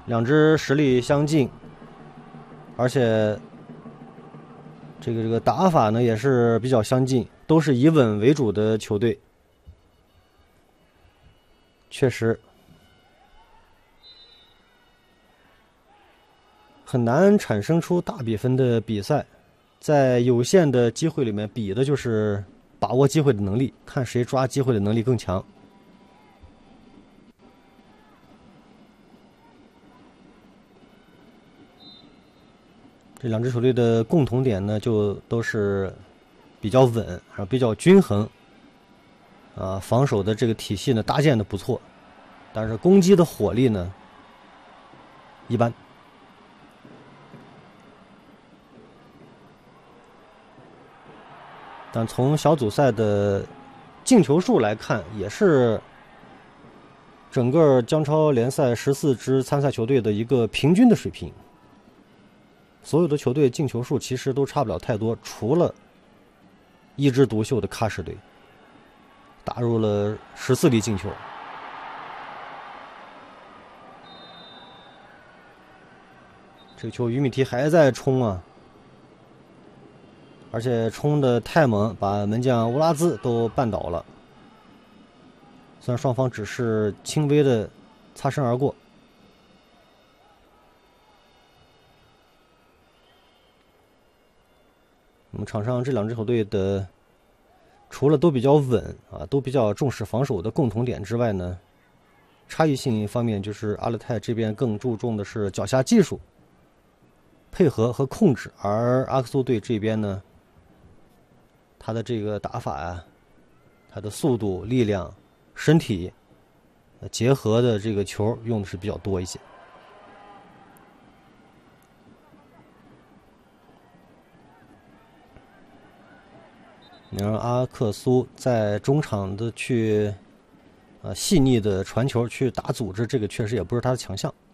两支实力相近，而且这个打法呢也是比较相近，都是以稳为主的球队。确实很难产生出大比分的比赛，在有限的机会里面比的就是把握机会的能力，看谁抓机会的能力更强。这两支球队的共同点呢，就都是比较稳，然后比较均衡，防守的这个体系呢搭建的不错，但是攻击的火力呢一般。但从小组赛的进球数来看，也是整个江超联赛14支参赛球队的一个平均的水平。所有的球队进球数其实都差不了太多，除了一枝独秀的喀什队，打入了14粒进球。这个球于米提还在冲啊，而且冲的太猛，把门将乌拉兹都绊倒了。虽然双方只是轻微的擦身而过。我们场上这两支球队的，除了都比较稳都比较重视防守的共同点之外呢，差异性方面就是阿勒泰这边更注重的是脚下技术、配合和控制，而阿克苏队这边呢，他的这个打法他的速度、力量、身体结合的这个球用的是比较多一些。你让阿克苏在中场的去细腻的传球去打组织，这个确实也不是他的强项，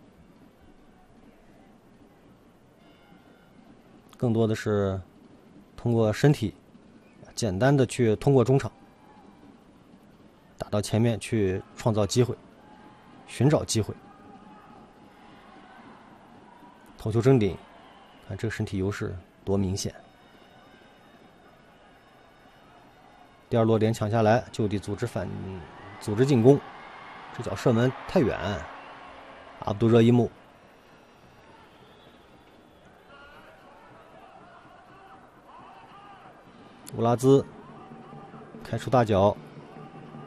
更多的是通过身体简单的去通过中场打到前面去创造机会，寻找机会，头球争顶，看这个身体优势多明显。第二落点抢下来，就地组织进攻，这脚射门太远，阿卜杜热伊木。乌拉兹开出大脚，